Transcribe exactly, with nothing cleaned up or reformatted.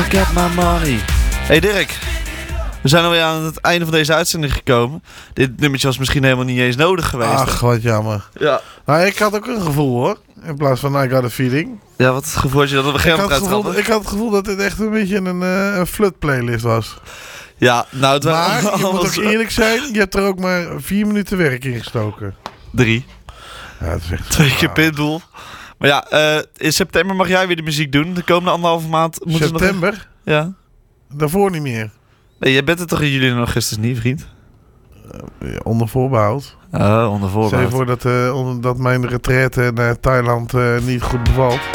get my money. Hey Dirk, we zijn alweer aan het einde van deze uitzending gekomen. Dit nummertje was misschien helemaal niet eens nodig geweest. Ach, wat jammer. Ja. Nou, ik had ook een gevoel hoor. In plaats van I got a feeling. Ja, wat het gevoel had je dat op een Ik gegeven had, het moment gevoel, ik had het gevoel dat dit echt een beetje een, uh, een flut playlist was. Ja, nou het Maar was je moet ook eerlijk zijn, je hebt er ook maar vier minuten werk in gestoken. Drie. Ja, dat is echt Twee keer Pitbull. Maar ja, uh, in september mag jij weer de muziek doen. De komende anderhalve maand moeten september? we nog... Ja. Daarvoor niet meer. Nee, jij bent er toch in juli en augustus niet, vriend? Uh, onder voorbehoud. Oh, onder voorbehoud. Stel je voor dat, uh, onder, dat mijn retraite naar Thailand uh, niet goed bevalt.